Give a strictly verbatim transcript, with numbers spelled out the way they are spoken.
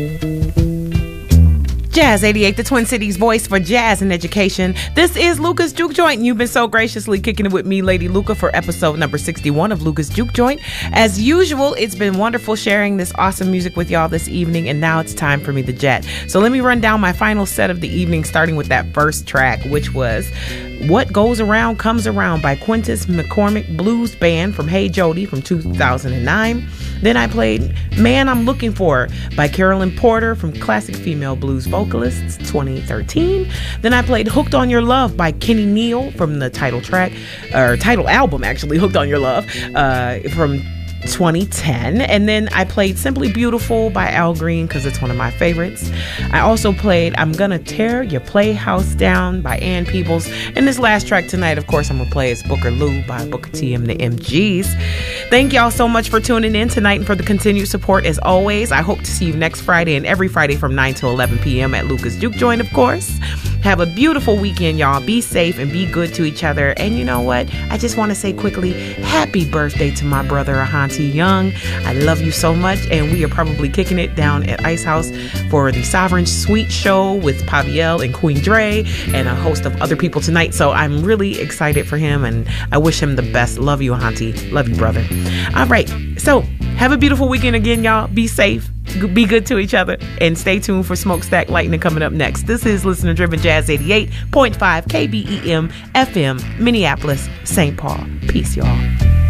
Jazz eighty-eight, the Twin Cities voice for jazz and education. This is Luca's Juke Joint, and you've been so graciously kicking it with me, Lady Luca, for episode number sixty-one of Luca's Juke Joint. As usual, it's been wonderful sharing this awesome music with y'all this evening, and now it's time for me to jet. So let me run down my final set of the evening, starting with that first track, which was What Goes Around Comes Around by Quintus McCormick Blues Band from Hey Jody from two thousand nine. Then I played Man I'm Looking For by Carolyn Porter from Classic Female Blues Vocalists twenty thirteen. Then I played Hooked on Your Love by Kenny Neal from the title track, or title album actually, Hooked on Your Love, uh, from twenty ten. And then I played Simply Beautiful by Al Green because it's one of my favorites. I also played I'm Gonna Tear Your Playhouse Down by Ann Peebles. And this last track tonight, of course, I'm gonna play is Booker Lou by Booker T and the M Gs. Thank y'all so much for tuning in tonight and for the continued support as always. I hope to see you next Friday and every Friday from nine to eleven p.m. at Luca's Juke Joint, of course. Have a beautiful weekend, y'all. Be safe and be good to each other. And you know what? I just want to say quickly, happy birthday to my brother, Ahanti Young. I love you so much. And we are probably kicking it down at Ice House for the Sovereign Suite show with Paviel and Queen Dre and a host of other people tonight. So I'm really excited for him and I wish him the best. Love you, Ahanti. Love you, brother. All right. So have a beautiful weekend again, y'all. Be safe. Be good to each other and stay tuned for Smokestack Lightning coming up next. This is Listener Driven Jazz eighty-eight point five K B E M F M, Minneapolis, Saint Paul. Peace, y'all.